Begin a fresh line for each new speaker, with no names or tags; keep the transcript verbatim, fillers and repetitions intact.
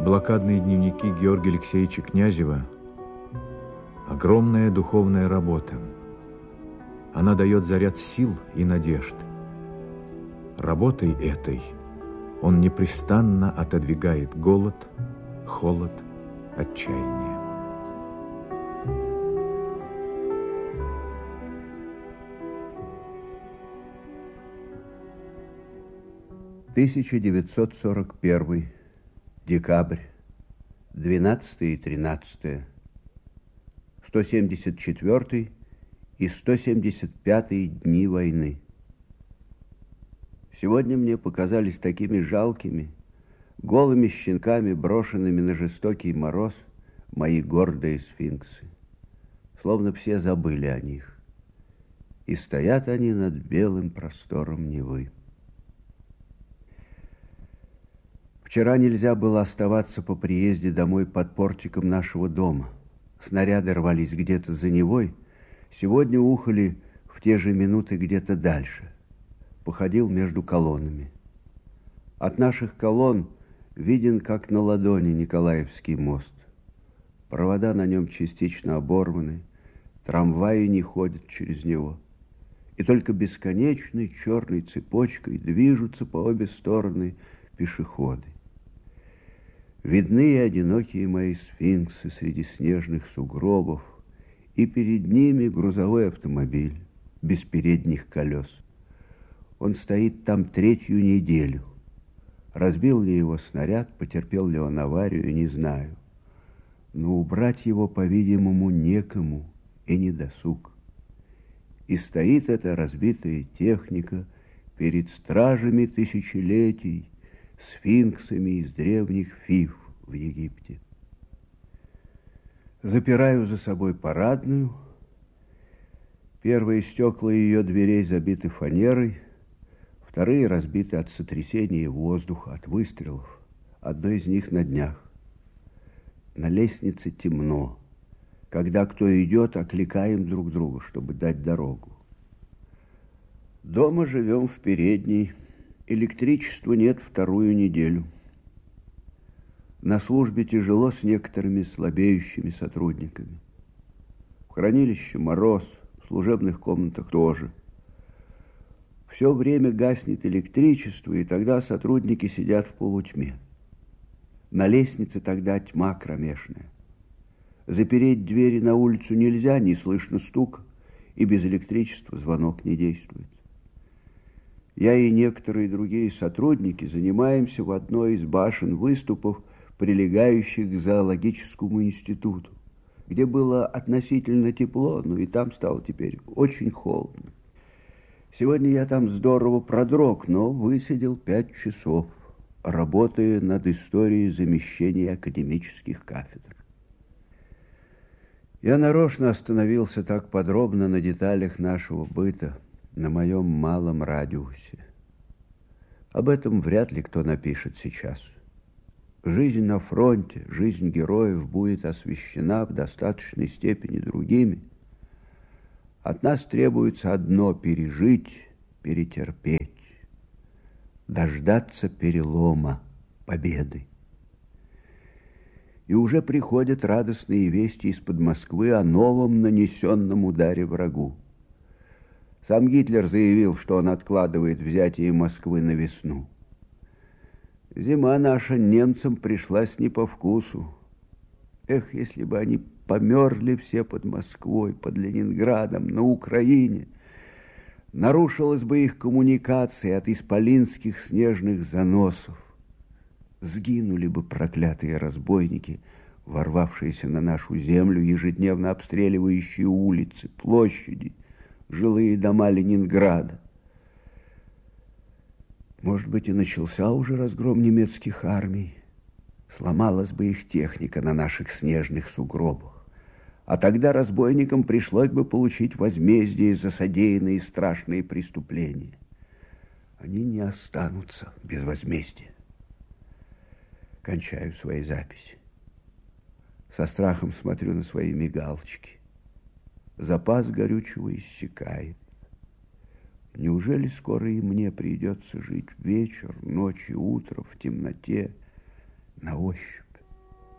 Блокадные дневники Георгия Алексеевича Князева – огромная духовная работа. Она дает заряд сил и надежд. Работой этой он непрестанно отодвигает голод, холод, отчаяние.
тысяча девятьсот сорок первый. Декабрь. двенадцатое и тринадцатое. сто семьдесят четвёртый и сто семьдесят пятый дни войны. Сегодня мне показались такими жалкими, голыми щенками, брошенными на жестокий мороз, мои гордые сфинксы. Словно все забыли о них. И стоят они над белым простором Невы. Вчера нельзя было оставаться по приезде домой под портиком нашего дома. Снаряды рвались где-то за Невой. Сегодня ухали в те же минуты где-то дальше. Походил между колоннами. От наших колонн виден, как на ладони, Николаевский мост. Провода на нем частично оборваны, трамваи не ходят через него. И только бесконечной черной цепочкой движутся по обе стороны пешеходы. Видны и одинокие мои сфинксы среди снежных сугробов, и перед ними грузовой автомобиль без передних колес. Он стоит там третью неделю. Разбил ли его снаряд, потерпел ли он аварию, не знаю. Но убрать его, по-видимому, некому и не досуг. И стоит эта разбитая техника перед стражами тысячелетий, сфинксами из древних Фив в Египте. Запираю за собой парадную. Первые стекла ее дверей забиты фанерой, вторые разбиты от сотрясения воздуха, от выстрелов. Одно из них на днях. На лестнице темно. Когда кто идет, окликаем друг друга, чтобы дать дорогу. Дома живем в передней. Электричества нет вторую неделю. На службе тяжело с некоторыми слабеющими сотрудниками. В хранилище мороз, в служебных комнатах тоже. Все время гаснет электричество, и тогда сотрудники сидят в полутьме. На лестнице тогда тьма кромешная. Запереть двери на улицу нельзя, не слышно стука, и без электричества звонок не действует. Я и некоторые другие сотрудники занимаемся в одной из башен выступов, прилегающих к зоологическому институту, где было относительно тепло, но и там стало теперь очень холодно. Сегодня я там здорово продрог, но высидел пять часов, работая над историей замещения академических кафедр. Я нарочно остановился так подробно на деталях нашего быта, на моем малом радиусе. Об этом вряд ли кто напишет сейчас. Жизнь на фронте, жизнь героев будет освещена в достаточной степени другими. От нас требуется одно — пережить, перетерпеть, дождаться перелома, победы. И уже приходят радостные вести из-под Москвы о новом нанесенном ударе врагу. Сам Гитлер заявил, что он откладывает взятие Москвы на весну. Зима наша немцам пришлась не по вкусу. Эх, если бы они померзли все под Москвой, под Ленинградом, на Украине, нарушилась бы их коммуникация от исполинских снежных заносов. Сгинули бы проклятые разбойники, ворвавшиеся на нашу землю, ежедневно обстреливающие улицы, площади, жилые дома Ленинграда. Может быть, и начался уже разгром немецких армий. Сломалась бы их техника на наших снежных сугробах. А тогда разбойникам пришлось бы получить возмездие за содеянные страшные преступления. Они не останутся без возмездия. Кончаю свои записи. Со страхом смотрю на свои мигалочки. Запас горючего иссякает. Неужели скоро и мне придется жить вечер, ночь и утро в темноте, на ощупь?